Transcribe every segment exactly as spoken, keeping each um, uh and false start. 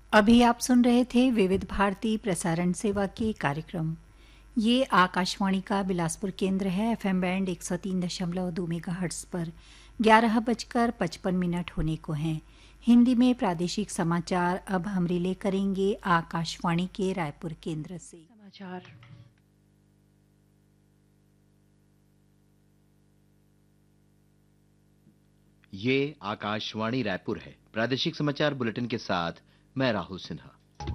अभी आप सुन रहे थे विविध भारती प्रसारण सेवा के कार्यक्रम। ये आकाशवाणी का बिलासपुर केंद्र है। एफएम बैंड एक सौ तीन दशमलव दो मेगाहर्ट्ज पर ग्यारह बजकर पचपन मिनट होने को हैं। हिंदी में प्रादेशिक समाचार अब हम रिले करेंगे आकाशवाणी के रायपुर केंद्र से। समाचार ये आकाशवाणी रायपुर है। प्रादेशिक समाचार बुलेटिन के साथ मैं राहुल सिन्हा।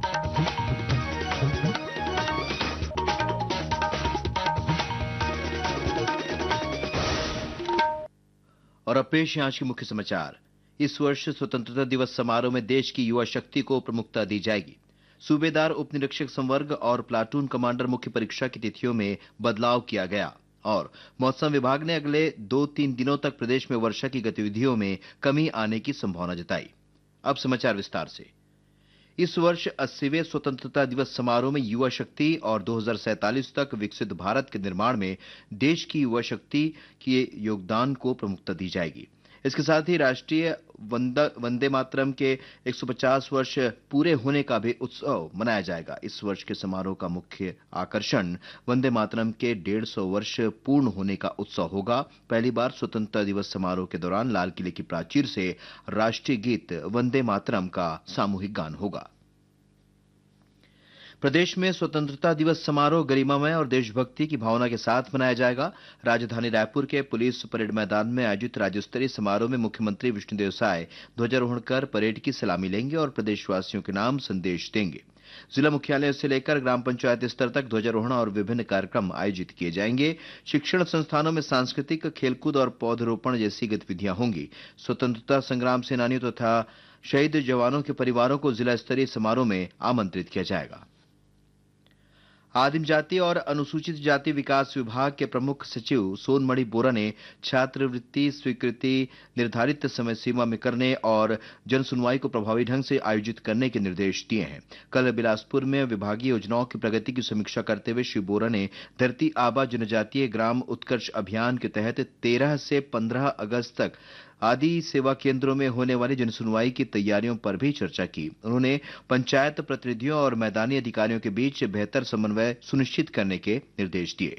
और अब पेश है आज के मुख्य समाचार। इस वर्ष स्वतंत्रता दिवस समारोह में देश की युवा शक्ति को प्रमुखता दी जाएगी। सूबेदार, उप निरीक्षक संवर्ग और प्लाटून कमांडर मुख्य परीक्षा की तिथियों में बदलाव किया गया। और मौसम विभाग ने अगले दो तीन दिनों तक प्रदेश में वर्षा की गतिविधियों में कमी आने की संभावना जताई। अब समाचार विस्तार से। इस वर्ष अस्सीवें स्वतंत्रता दिवस समारोह में युवा शक्ति और दो हज़ार सैंतालीस तक विकसित भारत के निर्माण में देश की युवा शक्ति के योगदान को प्रमुखता दी जाएगी। इसके साथ ही राष्ट्रीय वंदे मातरम के एक सौ पचास वर्ष पूरे होने का भी उत्सव मनाया जाएगा। इस वर्ष के समारोह का मुख्य आकर्षण वंदे मातरम के डेढ़ सौ वर्ष पूर्ण होने का उत्सव होगा। पहली बार स्वतंत्रता दिवस समारोह के दौरान लाल किले की प्राचीर से राष्ट्रीय गीत वंदे मातरम का सामूहिक गान होगा। प्रदेश में स्वतंत्रता दिवस समारोह गरिमामय और देशभक्ति की भावना के साथ मनाया जाएगा। राजधानी रायपुर के पुलिस परेड मैदान में आयोजित राज्य स्तरीय समारोह में मुख्यमंत्री विष्णुदेव साय ध्वजारोहण कर परेड की सलामी लेंगे और प्रदेशवासियों के नाम संदेश देंगे। जिला मुख्यालय से लेकर ग्राम पंचायत स्तर तक ध्वजारोहण और विभिन्न कार्यक्रम आयोजित किए जाएंगे। शिक्षण संस्थानों में सांस्कृतिक, खेलकूद और पौधरोपण जैसी गतिविधियां होंगी। स्वतंत्रता संग्राम सेनानियों तथा शहीद जवानों के परिवारों को जिला स्तरीय समारोह में आमंत्रित किया जाएगा। आदिम जाति और अनुसूचित जाति विकास विभाग के प्रमुख सचिव सोनमणि बोरा ने छात्रवृत्ति स्वीकृति निर्धारित समय सीमा में करने और जनसुनवाई को प्रभावी ढंग से आयोजित करने के निर्देश दिए हैं। कल बिलासपुर में विभागीय योजनाओं की प्रगति की समीक्षा करते हुए श्री बोरा ने धरती आबा जनजातीय ग्राम उत्कर्ष अभियान के तहत तेरह से पंद्रह अगस्त तक आदि सेवा केंद्रों में होने वाली जनसुनवाई की तैयारियों पर भी चर्चा की। उन्होंने पंचायत प्रतिनिधियों और मैदानी अधिकारियों के बीच बेहतर समन्वय सुनिश्चित करने के निर्देश दिए।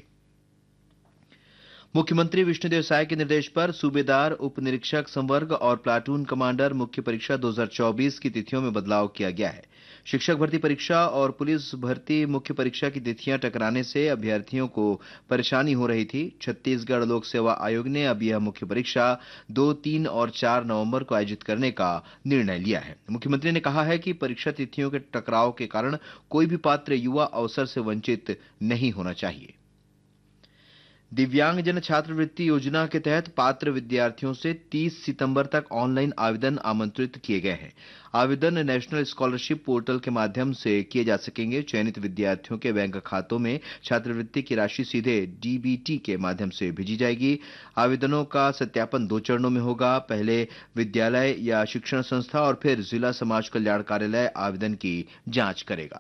मुख्यमंत्री विष्णुदेव साय के निर्देश पर सूबेदार, उप निरीक्षक संवर्ग और प्लाटून कमांडर मुख्य परीक्षा दो हज़ार चौबीस की तिथियों में बदलाव किया गया है। शिक्षक भर्ती परीक्षा और पुलिस भर्ती मुख्य परीक्षा की तिथियां टकराने से अभ्यर्थियों को परेशानी हो रही थी। छत्तीसगढ़ लोक सेवा आयोग ने अब यह मुख्य परीक्षा दो, तीन और चार नवंबर को आयोजित करने का निर्णय लिया है। मुख्यमंत्री ने कहा है कि परीक्षा तिथियों के टकराव के कारण कोई भी पात्र युवा अवसर से वंचित नहीं होना चाहिए। दिव्यांगजन छात्रवृत्ति योजना के तहत पात्र विद्यार्थियों से तीस सितंबर तक ऑनलाइन आवेदन आमंत्रित किए गए हैं। आवेदन नेशनल स्कॉलरशिप पोर्टल के माध्यम से किए जा सकेंगे। चयनित विद्यार्थियों के बैंक खातों में छात्रवृत्ति की राशि सीधे डीबीटी के माध्यम से भेजी जाएगी। आवेदनों का सत्यापन दो चरणों में होगा। पहले विद्यालय या शिक्षण संस्था और फिर जिला समाज कल्याण कार्यालय आवेदन की जांच करेगा।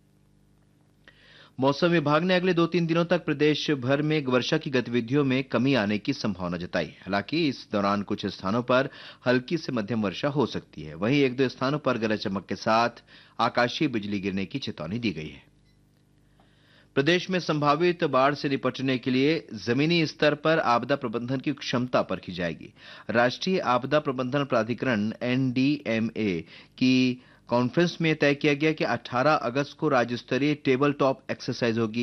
मौसम विभाग ने अगले दो तीन दिनों तक प्रदेश भर में वर्षा की गतिविधियों में कमी आने की संभावना जताई है। हालांकि इस दौरान कुछ स्थानों पर हल्की से मध्यम वर्षा हो सकती है। वहीं एक दो स्थानों पर गरज चमक के साथ आकाशीय बिजली गिरने की चेतावनी दी गई है। प्रदेश में संभावित बाढ़ से निपटने के लिए जमीनी स्तर पर आपदा प्रबंधन की क्षमता परखी जाएगी। राष्ट्रीय आपदा प्रबंधन प्राधिकरण एनडीएमए की कॉन्फ्रेंस में तय किया गया कि अठारह अगस्त को राज्य स्तरीय टेबल टॉप एक्सरसाइज होगी।